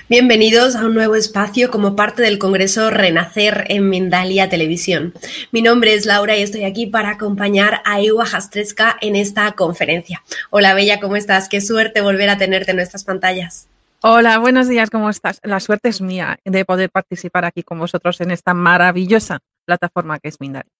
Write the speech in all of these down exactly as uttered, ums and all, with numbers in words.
Bienvenidos a un nuevo espacio como parte del Congreso Renacer en Mindalia Televisión. Mi nombre es Laura y estoy aquí para acompañar a Iwa Jastrzebska en esta conferencia. Hola Bella, ¿cómo estás? Qué suerte volver a tenerte en nuestras pantallas. Hola, buenos días, ¿cómo estás? La suerte es mía de poder participar aquí con vosotros en esta maravillosa plataforma que es Mindalia.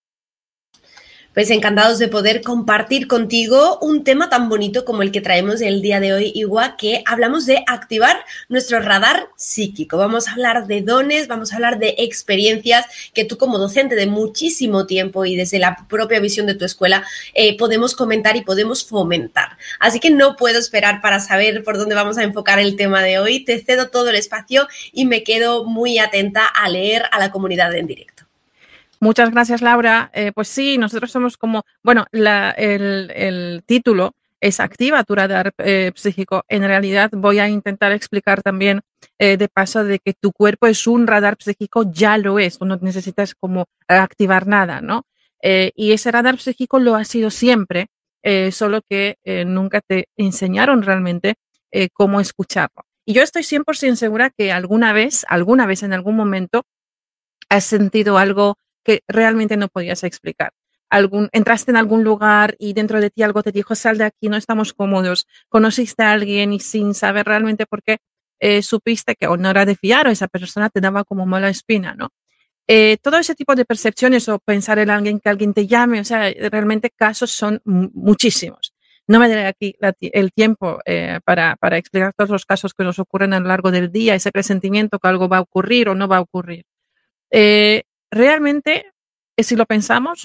Pues encantados de poder compartir contigo un tema tan bonito como el que traemos el día de hoy, Iwa, que hablamos de activar nuestro radar psíquico. Vamos a hablar de dones, vamos a hablar de experiencias que tú como docente de muchísimo tiempo y desde la propia visión de tu escuela eh, podemos comentar y podemos fomentar. Así que no puedo esperar para saber por dónde vamos a enfocar el tema de hoy. Te cedo todo el espacio y me quedo muy atenta a leer a la comunidad en directo. Muchas gracias, Laura. Eh, pues sí, nosotros somos como, bueno, la, el, el título es Activa tu radar eh, psíquico. En realidad voy a intentar explicar también eh, de paso de que tu cuerpo es un radar psíquico, ya lo es, tú no necesitas como activar nada, ¿no? Eh, y ese radar psíquico lo ha sido siempre, eh, solo que eh, nunca te enseñaron realmente eh, cómo escucharlo. Y yo estoy cien por ciento segura que alguna vez, alguna vez en algún momento, has sentido algo que realmente no podías explicar. Algún, entraste en algún lugar y dentro de ti algo te dijo, sal de aquí, no estamos cómodos. Conociste a alguien y sin saber realmente por qué eh, supiste que o no era de fiar o esa persona te daba como mala espina, ¿no? Eh, todo ese tipo de percepciones o pensar en alguien que alguien te llame, o sea, realmente casos son muchísimos. No me daré aquí la, el tiempo eh, para, para explicar todos los casos que nos ocurren a lo largo del día, ese presentimiento que algo va a ocurrir o no va a ocurrir. Eh, realmente, eh, si lo pensamos,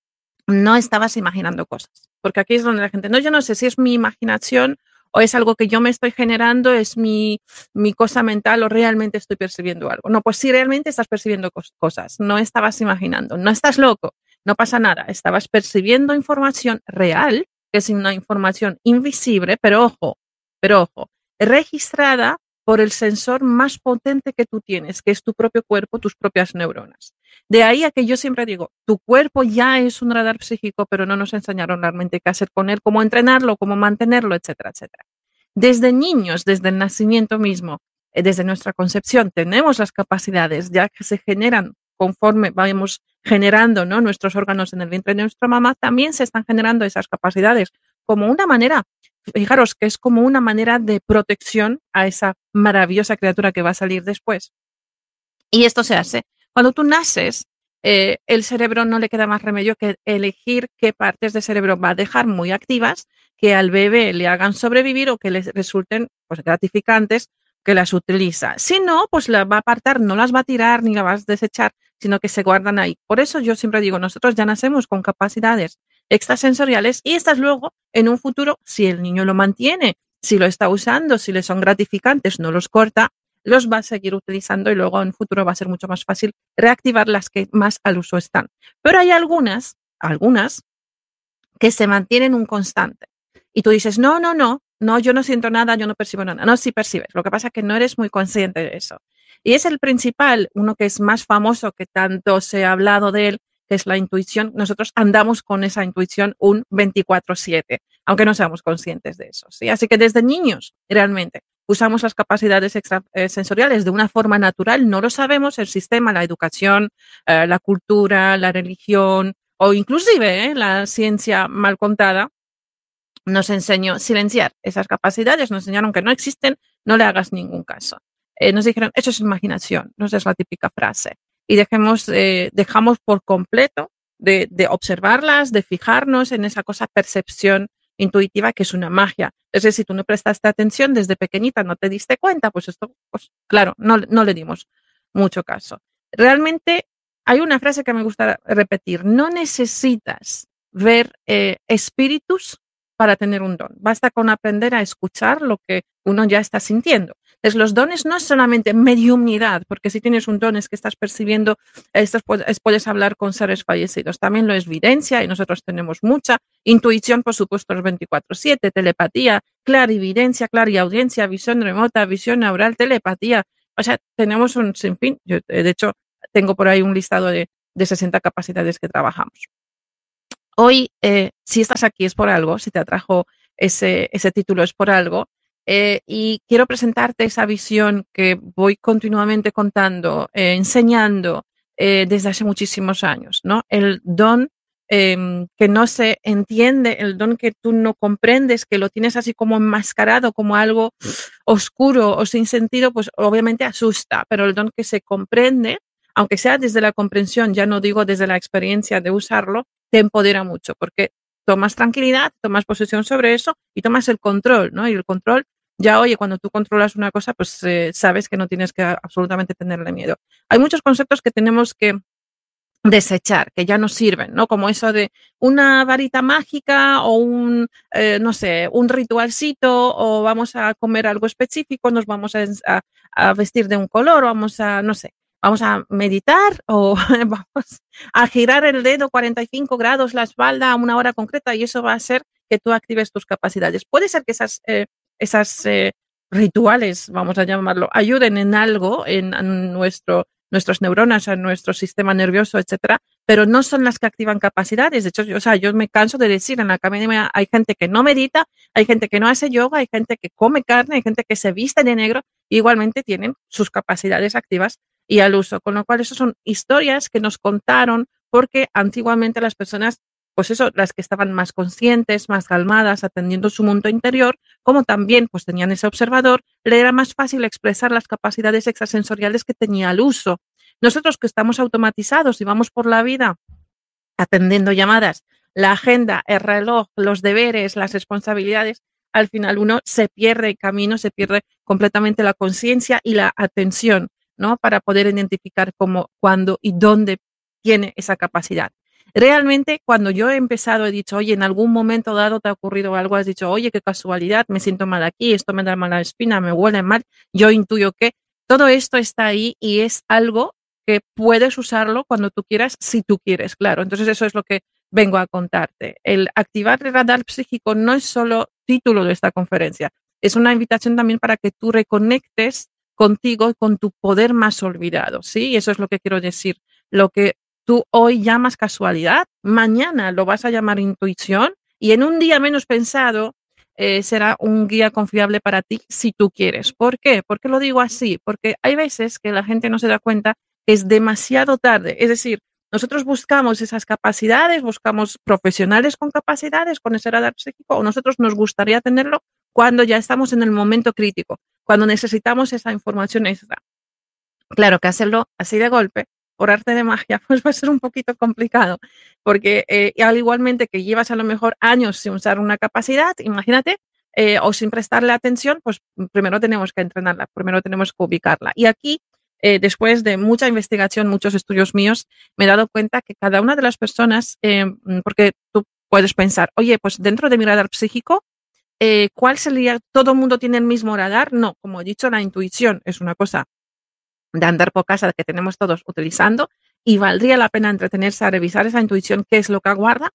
no estabas imaginando cosas, porque aquí es donde la gente, no, yo no sé si es mi imaginación o es algo que yo me estoy generando, es mi, mi cosa mental o realmente estoy percibiendo algo. No, pues sí, realmente estás percibiendo cos cosas, no estabas imaginando, no estás loco, no pasa nada, estabas percibiendo información real, que es una información invisible, pero ojo, pero ojo, registrada por el sensor más potente que tú tienes, que es tu propio cuerpo, tus propias neuronas. De ahí a que yo siempre digo, tu cuerpo ya es un radar psíquico, pero no nos enseñaron realmente qué hacer con él, cómo entrenarlo, cómo mantenerlo, etcétera, etcétera. Desde niños, desde el nacimiento mismo, eh, desde nuestra concepción, tenemos las capacidades ya que se generan conforme vamos generando, ¿no?, nuestros órganos en el vientre de nuestra mamá, también se están generando esas capacidades como una manera, fijaros que es como una manera de protección a esa maravillosa criatura que va a salir después. Y esto se hace cuando tú naces, eh, el cerebro no le queda más remedio que elegir qué partes del cerebro va a dejar muy activas, que al bebé le hagan sobrevivir o que les resulten pues, gratificantes, que las utiliza. Si no, pues la va a apartar, no las va a tirar ni las va a desechar, sino que se guardan ahí. Por eso yo siempre digo, nosotros ya nacemos con capacidades extrasensoriales y estas luego, en un futuro, si el niño lo mantiene, si lo está usando, si le son gratificantes, no los corta, los va a seguir utilizando y luego en futuro va a ser mucho más fácil reactivar las que más al uso están. Pero hay algunas, algunas que se mantienen un constante. Y tú dices, no, no, no, no, yo no siento nada, yo no percibo nada. No, sí percibes. Lo que pasa es que no eres muy consciente de eso. Y es el principal, uno que es más famoso, que tanto se ha hablado de él, que es la intuición. Nosotros andamos con esa intuición un veinticuatro siete, aunque no seamos conscientes de eso, ¿sí? Así que desde niños, realmente, usamos las capacidades extrasensoriales de una forma natural, no lo sabemos, el sistema, la educación, eh, la cultura, la religión o inclusive eh, la ciencia mal contada nos enseñó a silenciar esas capacidades, nos enseñaron que no existen, no le hagas ningún caso. Eh, nos dijeron, eso es imaginación, no es la típica frase. Y dejemos, eh, dejamos por completo de, de observarlas, de fijarnos en esa cosa percepción intuitiva que es una magia. Es decir, si tú no prestaste atención desde pequeñita, no te diste cuenta, pues esto, pues claro, no, no le dimos mucho caso. Realmente hay una frase que me gusta repetir, no necesitas ver eh, espíritus para tener un don. Basta con aprender a escuchar lo que uno ya está sintiendo. Entonces, los dones no es solamente mediumnidad, porque si tienes un don es que estás percibiendo, estás, puedes, puedes hablar con seres fallecidos. También lo es evidencia y nosotros tenemos mucha. Intuición, por supuesto, es veinticuatro siete, telepatía, clarividencia, clariaudiencia, visión remota, visión neural, telepatía. O sea, tenemos un sinfín. Yo, de hecho, tengo por ahí un listado de, de sesenta capacidades que trabajamos. Hoy, eh, si estás aquí es por algo, si te atrajo ese, ese título es por algo. Eh, y quiero presentarte esa visión que voy continuamente contando, eh, enseñando eh, desde hace muchísimos años, ¿no? El don eh, que no se entiende, el don que tú no comprendes, que lo tienes así como enmascarado, como algo oscuro o sin sentido, pues obviamente asusta, pero el don que se comprende, aunque sea desde la comprensión, ya no digo desde la experiencia de usarlo, te empodera mucho, porque tomas tranquilidad, tomas posesión sobre eso y tomas el control, ¿no? Y el control, ya oye, cuando tú controlas una cosa, pues eh, sabes que no tienes que absolutamente tenerle miedo. Hay muchos conceptos que tenemos que desechar, que ya no sirven, ¿no? Como eso de una varita mágica o un, eh, no sé, un ritualcito, o vamos a comer algo específico, nos vamos a, a, a vestir de un color, o vamos a, no sé, vamos a meditar o vamos a girar el dedo cuarenta y cinco grados, la espalda a una hora concreta, y eso va a hacer que tú actives tus capacidades. Puede ser que esas, eh, esas eh, rituales, vamos a llamarlo, ayuden en algo en, en nuestro nuestras neuronas, a nuestro sistema nervioso, etcétera, pero no son las que activan capacidades. De hecho, yo, o sea, yo me canso de decir, en la academia hay gente que no medita, hay gente que no hace yoga, hay gente que come carne, hay gente que se viste de negro, y igualmente tienen sus capacidades activas y al uso. Con lo cual, esas son historias que nos contaron porque antiguamente las personas, pues eso, las que estaban más conscientes, más calmadas, atendiendo su mundo interior, como también pues tenían ese observador, le era más fácil expresar las capacidades extrasensoriales que tenía al uso. Nosotros que estamos automatizados y vamos por la vida atendiendo llamadas, la agenda, el reloj, los deberes, las responsabilidades, al final uno se pierde el camino, se pierde completamente la conciencia y la atención, ¿no? Para poder identificar cómo, cuándo y dónde tiene esa capacidad. Realmente, cuando yo he empezado, he dicho, oye, en algún momento dado te ha ocurrido algo, has dicho, oye, qué casualidad, me siento mal aquí, esto me da mala espina, me huele mal, yo intuyo que todo esto está ahí y es algo que puedes usarlo cuando tú quieras, si tú quieres, claro. Entonces, eso es lo que vengo a contarte. El activar el radar psíquico no es solo título de esta conferencia, es una invitación también para que tú reconectes contigo y con tu poder más olvidado, ¿sí? Y eso es lo que quiero decir. Lo que tú hoy llamas casualidad, mañana lo vas a llamar intuición y en un día menos pensado eh, será un guía confiable para ti si tú quieres. ¿Por qué? ¿Por qué lo digo así? Porque hay veces que la gente no se da cuenta que es demasiado tarde. Es decir, nosotros buscamos esas capacidades, buscamos profesionales con capacidades, con ese radar psíquico, o nosotros nos gustaría tenerlo cuando ya estamos en el momento crítico, cuando necesitamos esa información extra. Claro que hacerlo así de golpe, por arte de magia, pues va a ser un poquito complicado, porque eh, al igualmente que llevas a lo mejor años sin usar una capacidad, imagínate, eh, o sin prestarle atención, pues primero tenemos que entrenarla, primero tenemos que ubicarla. Y aquí, eh, después de mucha investigación, muchos estudios míos, me he dado cuenta que cada una de las personas, eh, porque tú puedes pensar, oye, pues dentro de mi radar psíquico, eh, ¿cuál sería? ¿Todo el mundo tiene el mismo radar? No, como he dicho, la intuición es una cosa de andar por casa que tenemos todos utilizando y valdría la pena entretenerse a revisar esa intuición, qué es lo que aguarda,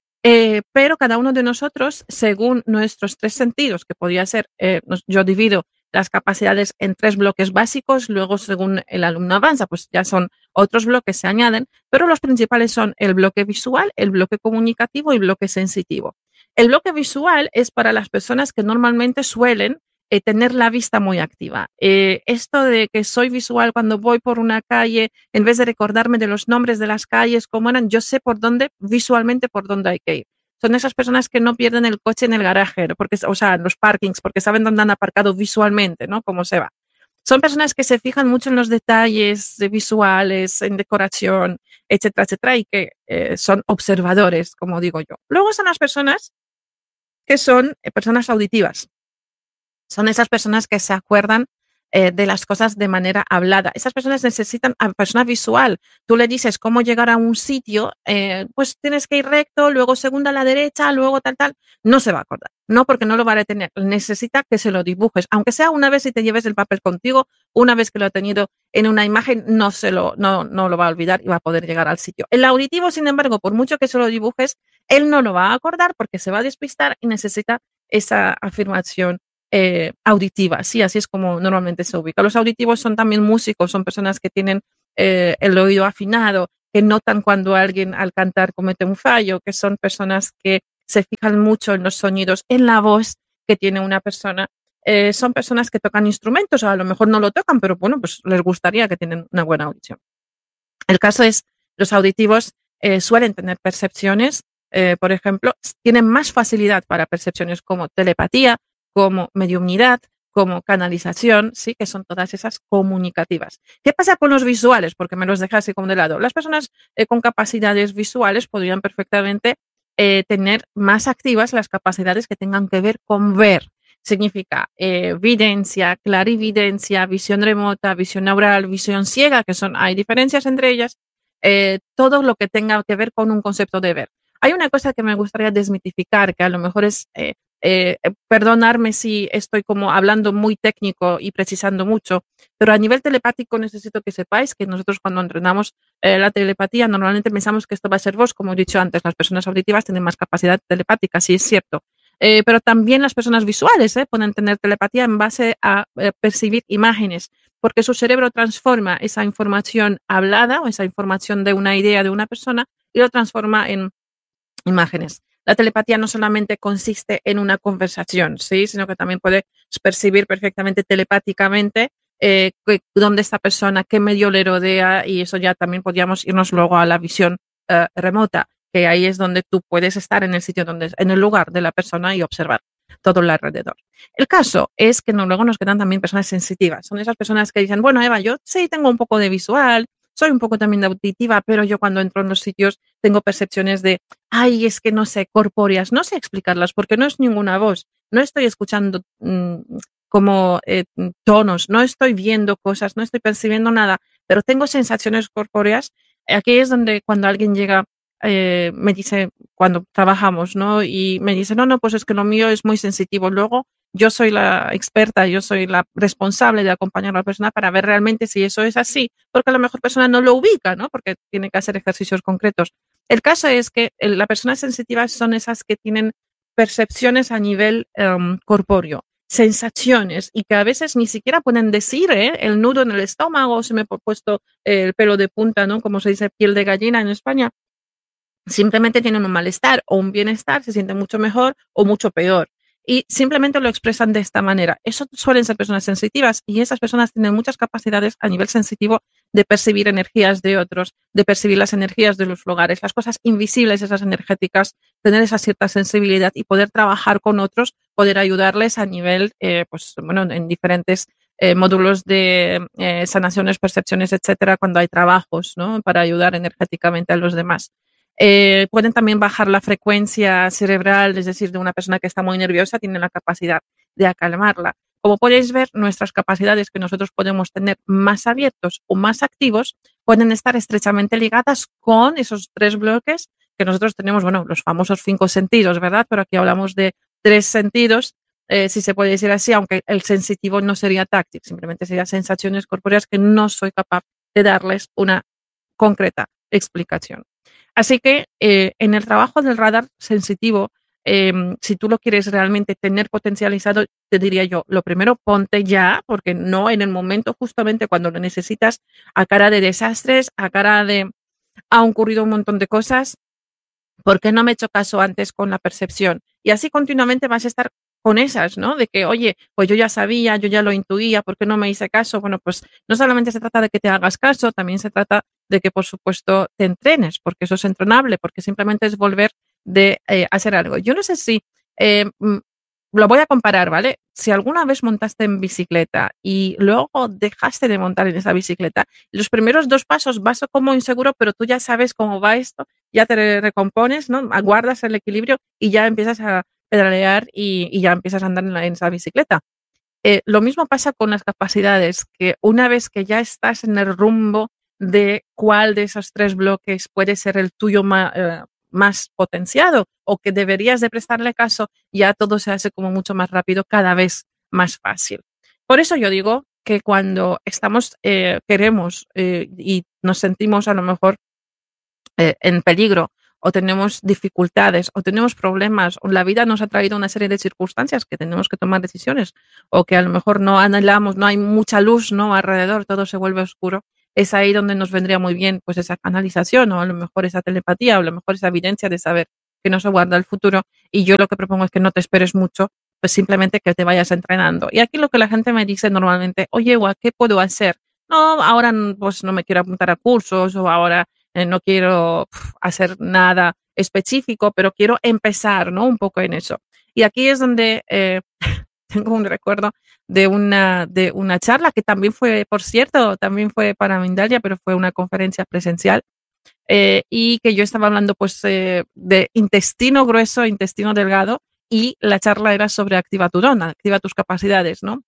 eh, pero cada uno de nosotros, según nuestros tres sentidos, que podría ser, eh, yo divido las capacidades en tres bloques básicos, luego según el alumno avanza, pues ya son otros bloques, se añaden, pero los principales son el bloque visual, el bloque comunicativo y el bloque sensitivo. El bloque visual es para las personas que normalmente suelen Eh, tener la vista muy activa. Eh, esto de que soy visual cuando voy por una calle, en vez de recordarme de los nombres de las calles, cómo eran, yo sé por dónde, visualmente por dónde hay que ir. Son esas personas que no pierden el coche en el garaje, porque, o sea, en los parkings, porque saben dónde han aparcado visualmente, ¿no? Cómo se va. Son personas que se fijan mucho en los detalles visuales, en decoración, etcétera, etcétera, y que eh, son observadores, como digo yo. Luego están las personas que son eh, personas auditivas. Son esas personas que se acuerdan eh, de las cosas de manera hablada. Esas personas necesitan a persona visual. Tú le dices cómo llegar a un sitio, eh, pues tienes que ir recto, luego segunda a la derecha, luego tal, tal. No se va a acordar, no, porque no lo va a retener. Necesita que se lo dibujes, aunque sea una vez y te lleves el papel contigo, una vez que lo ha tenido en una imagen, no, se lo, no, no lo va a olvidar y va a poder llegar al sitio. El auditivo, sin embargo, por mucho que se lo dibujes, él no lo va a acordar porque se va a despistar y necesita esa afirmación Eh, auditiva, sí, así es como normalmente se ubica. Los auditivos son también músicos, son personas que tienen eh, el oído afinado, que notan cuando alguien al cantar comete un fallo, que son personas que se fijan mucho en los sonidos, en la voz que tiene una persona eh, son personas que tocan instrumentos, a lo mejor no lo tocan, pero bueno, pues les gustaría que tienen una buena audición. El caso es, los auditivos eh, suelen tener percepciones, eh, por ejemplo, tienen más facilidad para percepciones como telepatía, como mediumnidad, como canalización, sí, que son todas esas comunicativas. ¿Qué pasa con los visuales? Porque me los deja así como de lado. Las personas eh, con capacidades visuales podrían perfectamente eh, tener más activas las capacidades que tengan que ver con ver. Significa eh, evidencia, clarividencia, visión remota, visión aural, visión ciega, que son, hay diferencias entre ellas, eh, todo lo que tenga que ver con un concepto de ver. Hay una cosa que me gustaría desmitificar, que a lo mejor es, eh, eh, perdonarme si estoy como hablando muy técnico y precisando mucho, pero a nivel telepático necesito que sepáis que nosotros cuando entrenamos eh, la telepatía normalmente pensamos que esto va a ser vos, como he dicho antes, las personas auditivas tienen más capacidad telepática, sí es cierto. Eh, pero también las personas visuales eh, pueden tener telepatía en base a eh, percibir imágenes, porque su cerebro transforma esa información hablada o esa información de una idea de una persona y lo transforma en imágenes. La telepatía no solamente consiste en una conversación, ¿sí? Sino que también puedes percibir perfectamente telepáticamente eh, dónde está persona, qué medio le rodea, y eso ya también podríamos irnos luego a la visión eh, remota, que ahí es donde tú puedes estar en el sitio, donde, en el lugar de la persona y observar todo el alrededor. El caso es que no, luego nos quedan también personas sensitivas. Son esas personas que dicen, bueno, Eva, yo sí tengo un poco de visual, soy un poco también de auditiva, pero yo cuando entro en los sitios tengo percepciones de, ay, es que no sé, corpóreas, no sé explicarlas porque no es ninguna voz, no estoy escuchando mmm, como eh, tonos, no estoy viendo cosas, no estoy percibiendo nada, pero tengo sensaciones corpóreas. Aquí es donde cuando alguien llega, eh, me dice, cuando trabajamos, ¿no? Y me dice, no, no, pues es que lo mío es muy sensitivo. Luego yo soy la experta, yo soy la responsable de acompañar a la persona para ver realmente si eso es así, porque a lo mejor la persona no lo ubica, ¿no? Porque tiene que hacer ejercicios concretos. El caso es que las personas sensitivas son esas que tienen percepciones a nivel um, corpóreo, sensaciones, y que a veces ni siquiera pueden decir, ¿eh? El nudo en el estómago, se me ha puesto eh, el pelo de punta, ¿no? Como se dice, piel de gallina en España. Simplemente tienen un malestar o un bienestar, se sienten mucho mejor o mucho peor. Y simplemente lo expresan de esta manera. Eso suelen ser personas sensitivas, y esas personas tienen muchas capacidades a nivel sensitivo de percibir energías de otros, de percibir las energías de los lugares, las cosas invisibles, esas energéticas, tener esa cierta sensibilidad y poder trabajar con otros, poder ayudarles a nivel, eh, pues bueno, en diferentes eh, módulos de eh, sanaciones, percepciones, etcétera, cuando hay trabajos, ¿no? Para ayudar energéticamente a los demás. Eh, pueden también bajar la frecuencia cerebral, es decir, de una persona que está muy nerviosa, tiene la capacidad de acalmarla. Como podéis ver, nuestras capacidades que nosotros podemos tener más abiertos o más activos pueden estar estrechamente ligadas con esos tres bloques que nosotros tenemos, bueno, los famosos cinco sentidos, ¿verdad? Pero aquí hablamos de tres sentidos, eh, si se puede decir así, aunque el sensitivo no sería táctil, simplemente serían sensaciones corpóreas que no soy capaz de darles una concreta explicación. Así que eh, en el trabajo del radar sensitivo, eh, si tú lo quieres realmente tener potencializado, te diría yo, lo primero, ponte ya, porque no en el momento justamente cuando lo necesitas, a cara de desastres, a cara de ha ocurrido un montón de cosas, ¿por qué no me he hecho caso antes con la percepción? Y así continuamente vas a estar con esas, ¿no? De que, oye, pues yo ya sabía, yo ya lo intuía, ¿por qué no me hice caso? Bueno, pues no solamente se trata de que te hagas caso, también se trata de que, por supuesto, te entrenes, porque eso es entrenable, porque simplemente es volver de eh, hacer algo. Yo no sé si, eh, lo voy a comparar, ¿vale? Si alguna vez montaste en bicicleta y luego dejaste de montar en esa bicicleta, los primeros dos pasos vas como inseguro, pero tú ya sabes cómo va esto, ya te recompones, ¿no? Aguardas el equilibrio y ya empiezas a pedalear y, y ya empiezas a andar en, la, en esa bicicleta. Eh, lo mismo pasa con las capacidades, que una vez que ya estás en el rumbo de cuál de esos tres bloques puede ser el tuyo más, eh, más potenciado o que deberías de prestarle caso, ya todo se hace como mucho más rápido, cada vez más fácil. Por eso yo digo que cuando estamos, eh, queremos eh, y nos sentimos a lo mejor eh, en peligro, o tenemos dificultades, o tenemos problemas, o la vida nos ha traído una serie de circunstancias que tenemos que tomar decisiones, o que a lo mejor no anhelamos, no hay mucha luz, ¿no? Alrededor, todo se vuelve oscuro. Es ahí donde nos vendría muy bien pues esa canalización, o a lo mejor esa telepatía, o a lo mejor esa evidencia de saber que no se guarda el futuro. Y yo lo que propongo es que no te esperes mucho, pues simplemente que te vayas entrenando. Y aquí lo que la gente me dice normalmente, oye, Ewa, ¿qué puedo hacer? No, ahora pues no me quiero apuntar a cursos o ahora eh, no quiero pf, hacer nada específico, pero quiero empezar, ¿no? Un poco en eso. Y aquí es donde eh, tengo un recuerdo de una, de una charla que también fue, por cierto, también fue para Mindalia, pero fue una conferencia presencial eh, y que yo estaba hablando pues eh, de intestino grueso, intestino delgado y la charla era sobre activa tu don, activa tus capacidades, ¿no?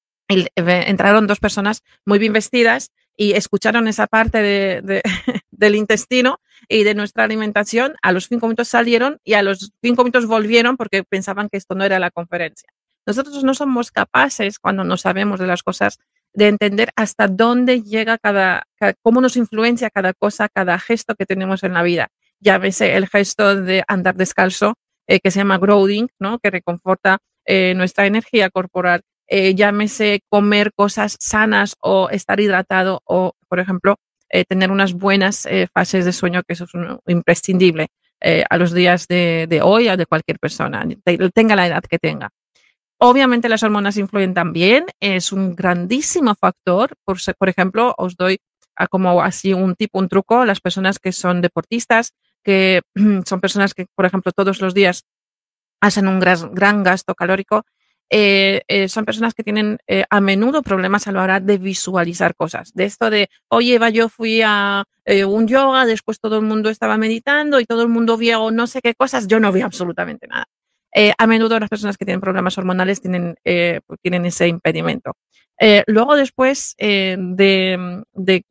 Y eh, entraron dos personas muy bien vestidas y escucharon esa parte de, de, del intestino y de nuestra alimentación. A los cinco minutos salieron y a los cinco minutos volvieron porque pensaban que esto no era la conferencia. Nosotros no somos capaces, cuando no sabemos de las cosas, de entender hasta dónde llega cada, cada cómo nos influencia cada cosa, cada gesto que tenemos en la vida. Llámese el gesto de andar descalzo, eh, que se llama grounding, ¿no? Que reconforta eh, nuestra energía corporal. Eh, llámese comer cosas sanas o estar hidratado o, por ejemplo, eh, tener unas buenas eh, fases de sueño, que eso es un, imprescindible eh, a los días de, de hoy o de cualquier persona, tenga la edad que tenga. Obviamente las hormonas influyen también, es un grandísimo factor. Por, por ejemplo, os doy a como así un tipo, un truco, las personas que son deportistas, que son personas que, por ejemplo, todos los días hacen un gran, gran gasto calórico, eh, eh, son personas que tienen eh, a menudo problemas a la hora de visualizar cosas. De esto de, oye, Eva, yo fui a eh, un yoga, después todo el mundo estaba meditando y todo el mundo vio no sé qué cosas, yo no vi absolutamente nada. Eh, a menudo las personas que tienen problemas hormonales tienen, eh, tienen ese impedimento. Eh, luego después eh, de, de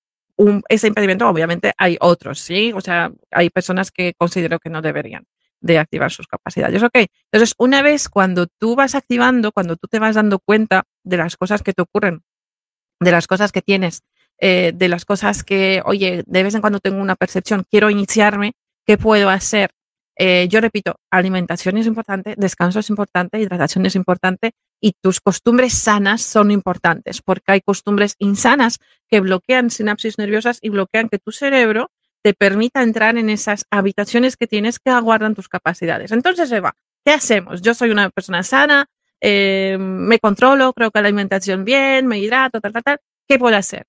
un, ese impedimento, obviamente hay otros, ¿sí? O sea, hay personas que considero que no deberían de activar sus capacidades, ¿ok? Entonces, una vez cuando tú vas activando, cuando tú te vas dando cuenta de las cosas que te ocurren, de las cosas que tienes, eh, de las cosas que, oye, de vez en cuando tengo una percepción, quiero iniciarme, ¿qué puedo hacer? Eh, yo repito, alimentación es importante, descanso es importante, hidratación es importante y tus costumbres sanas son importantes porque hay costumbres insanas que bloquean sinapsis nerviosas y bloquean que tu cerebro te permita entrar en esas habitaciones que tienes que aguardan tus capacidades. Entonces, Eva, ¿qué hacemos? Yo soy una persona sana, eh, me controlo, creo que la alimentación bien, me hidrato, tal, tal, tal. ¿Qué puedo hacer?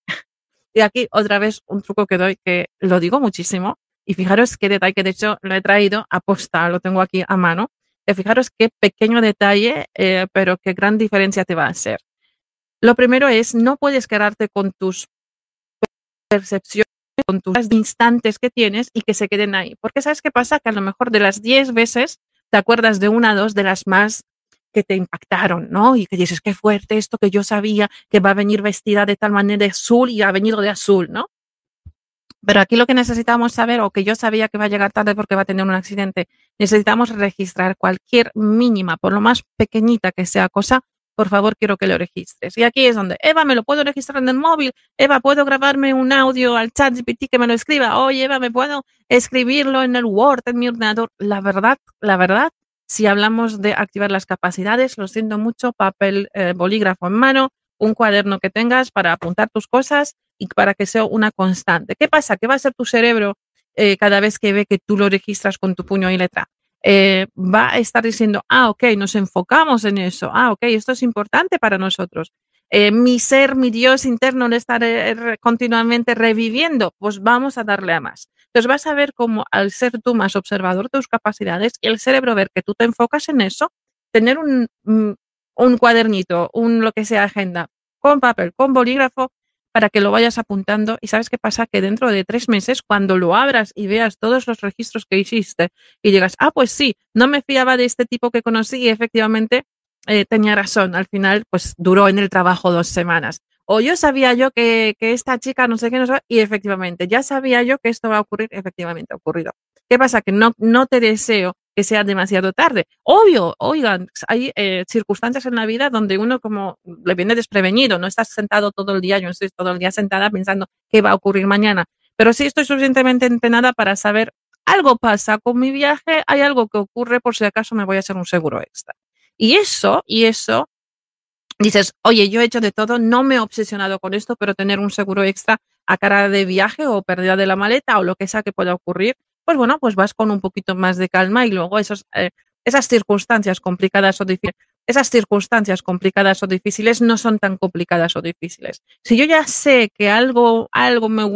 Y aquí otra vez un truco que doy que lo digo muchísimo. Y fijaros qué detalle, que de hecho lo he traído a posta, lo tengo aquí a mano. Y fijaros qué pequeño detalle, eh, pero qué gran diferencia te va a hacer. Lo primero es, no puedes quedarte con tus percepciones, con tus instantes que tienes y que se queden ahí. Porque ¿sabes qué pasa? Que a lo mejor de las diez veces te acuerdas de una o dos de las más que te impactaron, ¿no? Y que dices, qué fuerte esto, que yo sabía que va a venir vestida de tal manera de azul y ha venido de azul, ¿no? Pero aquí lo que necesitamos saber, o que yo sabía que va a llegar tarde porque va a tener un accidente, necesitamos registrar cualquier mínima, por lo más pequeñita que sea cosa, por favor quiero que lo registres. Y aquí es donde, Eva, ¿me lo puedo registrar en el móvil? Eva, ¿puedo grabarme un audio al chat G P T que me lo escriba? Oye, Eva, ¿me puedo escribirlo en el Word, en mi ordenador? La verdad, la verdad, si hablamos de activar las capacidades, lo siento mucho, papel, eh, bolígrafo en mano, un cuaderno que tengas para apuntar tus cosas y para que sea una constante. ¿Qué pasa? ¿Qué va a hacer tu cerebro eh, cada vez que ve que tú lo registras con tu puño y letra? Eh, va a estar diciendo, ah, ok, nos enfocamos en eso. Ah, ok, esto es importante para nosotros. Eh, mi ser, mi Dios interno le está re continuamente reviviendo. Pues vamos a darle a más. Entonces vas a ver cómo al ser tú más observador de tus capacidades y el cerebro ver que tú te enfocas en eso, tener un, un cuadernito, un lo que sea agenda, con papel, con bolígrafo, para que lo vayas apuntando. Y ¿sabes qué pasa? Que dentro de tres meses, cuando lo abras y veas todos los registros que hiciste y digas, ah, pues sí, no me fiaba de este tipo que conocí y efectivamente eh, tenía razón. Al final, pues duró en el trabajo dos semanas. O yo sabía yo que, que esta chica no sé qué, no sé, y efectivamente, ya sabía yo que esto va a ocurrir, efectivamente ha ocurrido. ¿Qué pasa? Que no, no te deseo que sea demasiado tarde. Obvio, oigan, hay eh, circunstancias en la vida donde uno como le viene desprevenido, no estás sentado todo el día, yo no estoy todo el día sentada pensando qué va a ocurrir mañana, pero sí estoy suficientemente entrenada para saber algo pasa con mi viaje, hay algo que ocurre, por si acaso me voy a hacer un seguro extra. Y eso, y eso, dices, oye, yo he hecho de todo, no me he obsesionado con esto, pero tener un seguro extra a cara de viaje o pérdida de la maleta o lo que sea que pueda ocurrir, pues bueno, pues vas con un poquito más de calma y luego esos, eh, esas circunstancias complicadas o difíciles, esas circunstancias complicadas o difíciles no son tan complicadas o difíciles. Si yo ya sé que algo, algo me